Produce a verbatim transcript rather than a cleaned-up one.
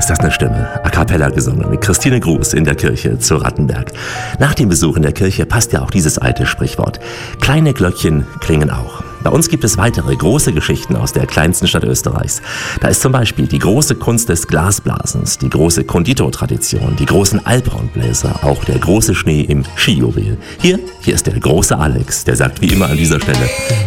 ist das eine Stimme. A cappella gesungen mit Christine Gruß in der Kirche zu Rattenberg. Nach dem Besuch in der Kirche passt ja auch dieses alte Sprichwort. Kleine Glöckchen klingen auch. Bei uns gibt es weitere große Geschichten aus der kleinsten Stadt Österreichs. Da ist zum Beispiel die große Kunst des Glasblasens, die große Konditortradition, die großen Alphornbläser, auch der große Schnee im Skijuwel. Hier, hier ist der große Alex, der sagt wie immer an dieser Stelle: